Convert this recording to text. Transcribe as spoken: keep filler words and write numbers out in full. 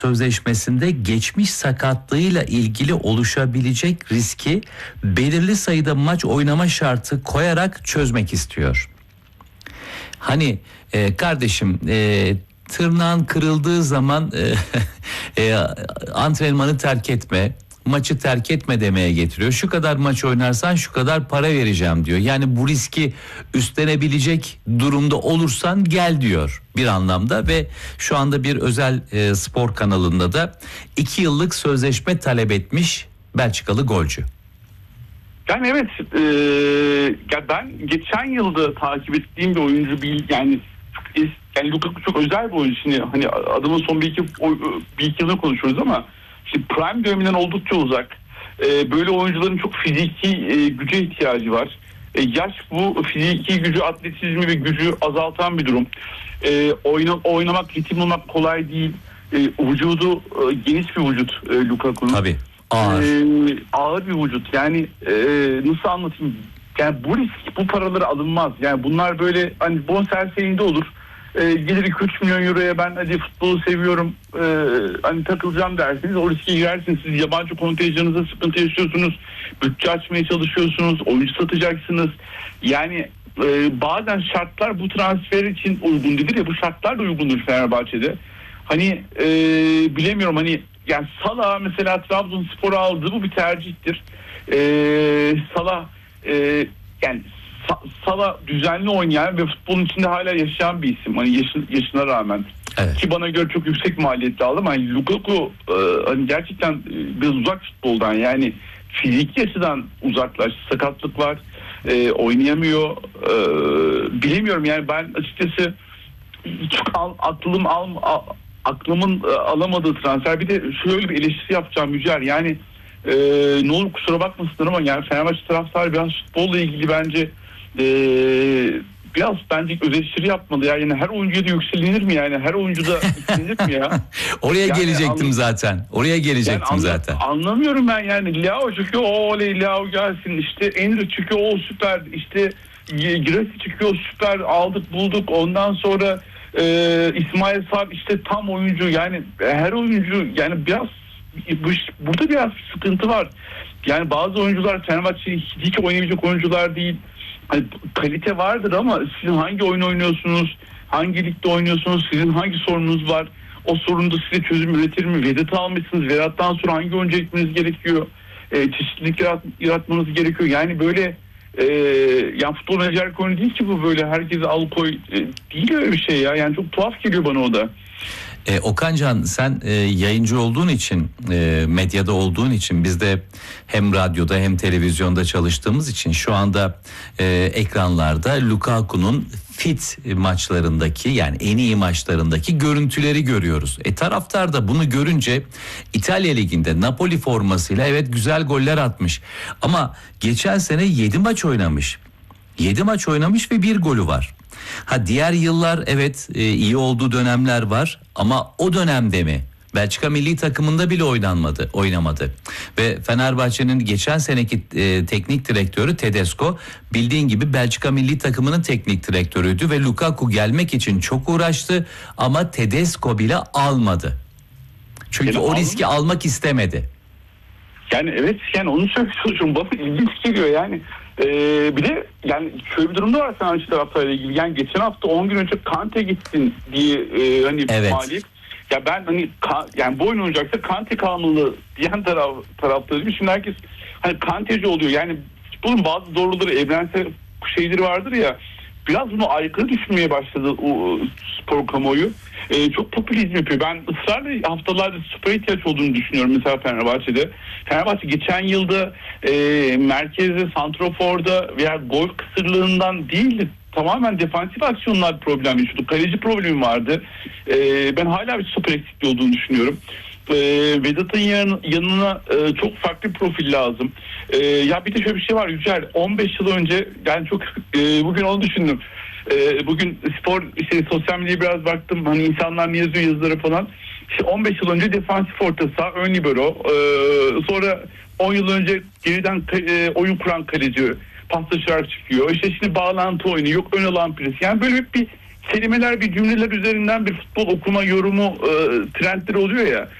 sözleşmesinde geçmiş sakatlığıyla ilgili oluşabilecek riski belirli sayıda maç oynama şartı koyarak çözmek istiyor. Hani e, kardeşim e, tırnağın kırıldığı zaman e, e, antrenmanı terk etme, maçı terk etme demeye getiriyor. Şu kadar maç oynarsan şu kadar para vereceğim diyor. Yani bu riski üstlenebilecek durumda olursan gel diyor bir anlamda ve şu anda bir özel e, spor kanalında da iki yıllık sözleşme talep etmiş Belçikalı golcü. Yani evet, e, ya ben geçen yılda takip ettiğim bir oyuncu bir yani yani Lukaku çok özel bir oyuncu. Şimdi hani adamın son bir iki bir iki yılını konuşuyoruz ama şimdi prime döneminden oldukça uzak. E, böyle oyuncuların çok fiziki e, güce ihtiyacı var. E, yaş bu fiziki gücü, atletizmi ve gücü azaltan bir durum. E, oyna, oynamak, ritim bulmak kolay değil. E, vücudu e, geniş bir vücut e, Lukaku'nun. Tabii. Ağır. Ee, ağır bir vücut. Yani e, nasıl anlatayım? Yani bu risk, bu paraları alınmaz. Yani bunlar böyle hani bonservis elinde olur. E, gelir iki üç milyon euroya ben hadi futbolu seviyorum, e, hani takılacağım dersiniz. O riske girersiniz. Siz yabancı kontenjanınızda sıkıntı yaşıyorsunuz. Bütçe açmaya çalışıyorsunuz. Oyuncu satacaksınız. Yani e, bazen şartlar bu transfer için uygun değildir ya. Bu şartlar da uygundur Fenerbahçe'de. Hani e, bilemiyorum hani yani Salah mesela Trabzonspor'u aldı, bu bir tercihtir. Ee, Salah e, yani Sa- Salah düzenli oynayan ve futbolun içinde hala yaşayan bir isim. Hani yaşı, yaşına rağmen. Evet. Ki bana göre çok yüksek maliyetli aldım. Hani Lukaku e, hani gerçekten e, biraz uzak futboldan, yani fiziki açıdan uzaklaş, sakatlık var, e, oynayamıyor. E, bilemiyorum yani ben açıkçası çok al, aklım al, al aklımın e, alamadığı transfer. Bir de şöyle bir eleştiri yapacağım Yücel. Yani e, ne olur kusura bakmasınlar ama yani Fenerbahçe taraftarı biraz futbolla ilgili bence e, biraz bence eleştiri yapmalı ya. Yani her oyuncuya da yükselinir mi yani? Her oyuncu da yükselinir mi ya? Oraya yani gelecektim anla- zaten. Oraya gelecektim yani zaten. Anlamıyorum ben yani. Leao çıkıyor, o oley Leao gelsin. İşte Enri çıkıyor, o süper. İşte Giresi çıkıyor, süper, aldık bulduk. Ondan sonra Ee, İsmail Sarp işte tam oyuncu, yani her oyuncu yani biraz burada biraz sıkıntı var. Yani bazı oyuncular Fenerbahçe hiç oynayabilecek oyuncular değil. Hani kalite vardır ama sizin hangi oyun oynuyorsunuz, hangi ligde oynuyorsunuz, sizin hangi sorununuz var, o sorunda size çözüm üretir mi? Vedat'ı almışsınız, Vedat'tan sonra hangi oyuncu ekmeniz gerekiyor, ee, çeşitlilik yarat, yaratmanız gerekiyor. Yani böyle Ee, yani futbol menajerlik oyunu değil ki bu, böyle herkese al koy e, değil öyle bir şey ya. Yani çok tuhaf geliyor bana o da. E, Okancan sen e, yayıncı olduğun için, e, medyada olduğun için, biz de hem radyoda hem televizyonda çalıştığımız için şu anda e, ekranlarda Lukaku'nun fit maçlarındaki, yani en iyi maçlarındaki görüntüleri görüyoruz. E taraftar da bunu görünce İtalya Ligi'nde Napoli formasıyla evet güzel goller atmış ama geçen sene yedi maç oynamış. yedi maç oynamış ve bir golü var. Ha diğer yıllar evet e, iyi olduğu dönemler var ama o dönemde mi? Belçika milli takımında bile oynanmadı, oynamadı. Ve Fenerbahçe'nin geçen seneki e, teknik direktörü Tedesco, bildiğin gibi Belçika milli takımının teknik direktörüydü ve Lukaku gelmek için çok uğraştı ama Tedesco bile almadı. Çünkü yani o riski aldım. almak istemedi. Yani evet, yani onu söylüyorum, bana ilginç geliyor yani. Ee, bir de yani şöyle bir durumda var Fenerbahçe taraftarıyla ilgili. Yani geçen hafta on gün önce Kante gitsin diye e, hani evet. maliyet. Ya ben hani yani bu oyun oynayacaksa Kante kalmalı diyen taraf taraftarıyım. Şimdi herkes hani Kanteci oluyor. Yani bunun bazı doğruları, evrensel şeyleri vardır ya. Biraz bunu aykırı düşünmeye başladı o spor kamuoyu. Ee, çok popülizm yapıyor. Ben ısrarla haftalardır süper ihtiyaç olduğunu düşünüyorum mesela Fenerbahçe'de. Fenerbahçe geçen yılda e, merkezde, santroforda veya gol kısırlığından değildi. Tamamen defansif aksiyonlar problem yaşıyordu. Kaleci problemi vardı. Ee, ben hala bir süper eksikliği olduğunu düşünüyorum. Ee, Vedat'ın yan, yanına e, çok farklı bir profil lazım. Ee, ya bir de şöyle bir şey var Yücel. on beş yıl önce yani çok e, bugün onu düşündüm. E, bugün spor işte sosyal medyaya biraz baktım. Hani insanlar ne yazıyor yazıları falan. İşte on beş yıl önce defansif orta saha, ön libero. E, sonra on yıl önce geriden e, oyun kuran kaleci paslaşarak çıkıyor. İşte şimdi bağlantı oyunu, yok ön alan presi. Yani böyle bir kelimeler bir cümleler üzerinden bir futbol okuma yorumu e, trendleri oluyor ya.